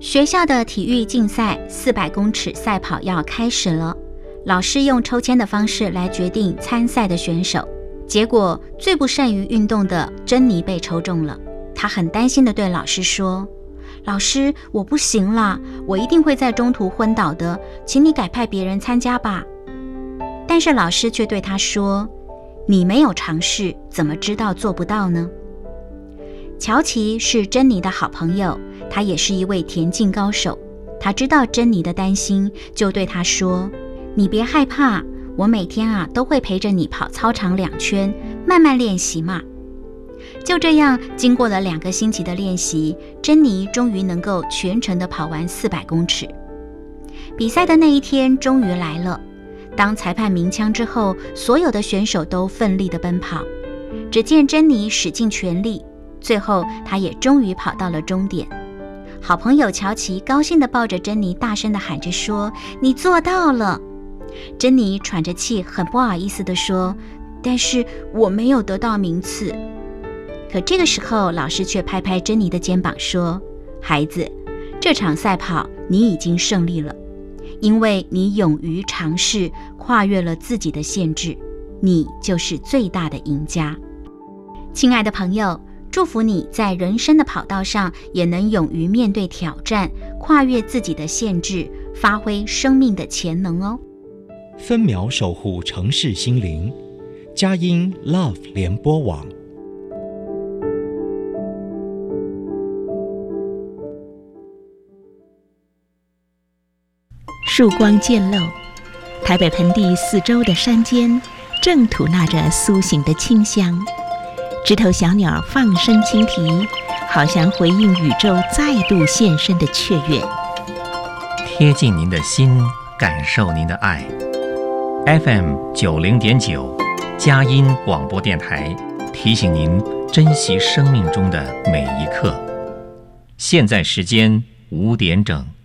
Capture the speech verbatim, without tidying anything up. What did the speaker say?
学校的体育竞赛四百公尺赛跑要开始了，老师用抽签的方式来决定参赛的选手。结果最不善于运动的珍妮被抽中了，她很担心地对老师说：老师，我不行啦，我一定会在中途昏倒的，请你改派别人参加吧。但是老师却对她说：你没有尝试，怎么知道做不到呢？乔琪是珍妮的好朋友，他也是一位田径高手。他知道珍妮的担心，就对她说：你别害怕，我每天啊都会陪着你跑操场两圈，慢慢练习嘛。就这样，经过了两个星期的练习，珍妮终于能够全程的跑完四百公尺。比赛的那一天终于来了。当裁判鸣枪之后，所有的选手都奋力的奔跑。只见珍妮使尽全力，最后她也终于跑到了终点。好朋友乔琪高兴地抱着珍妮，大声地喊着说：你做到了！珍妮喘着气，很不好意思地说：但是我没有得到名次。可这个时候，老师却拍拍珍妮的肩膀说：孩子，这场赛跑你已经胜利了，因为你勇于尝试，跨越了自己的限制，你就是最大的赢家。亲爱的朋友，祝福你在人生的跑道上也能勇于面对挑战，跨越自己的限制，发挥生命的潜能哦。 分秒守护城市心灵，佳音 Love 联播网。 曙光渐露，台北盆地四周的山间正吐纳着苏醒的清香，枝头小鸟放声轻啼，好像回应宇宙再度现身的雀跃。 贴近您的心，感受您的爱。F M 九零点九，佳音广播电台提醒您珍惜生命中的每一刻。现在时间五点整。